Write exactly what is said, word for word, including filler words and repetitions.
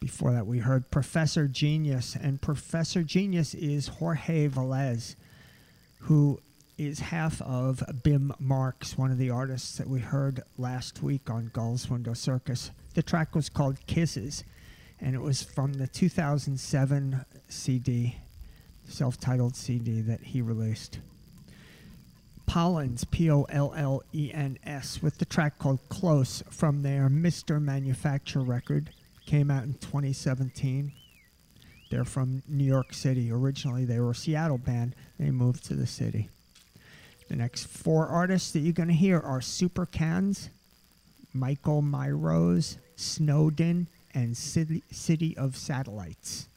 Before that, we heard Professor Genius, and Professor Genius is Jorge Velez, who is half of Bim Marx, one of the artists that we heard last week on Gull's Window Circus. The track was called Kisses, and it was from the two thousand seven C D, self-titled C D that he released. Pollens, P O L L E N S, with the track called Close from their Mister Manufacture record. Came out in twenty seventeen. They're from New York City. Originally, they were a Seattle band. They moved to the city. The next four artists that you're going to hear are Super Cans, Michael Myrose, Snowden, and City, City of Satellites.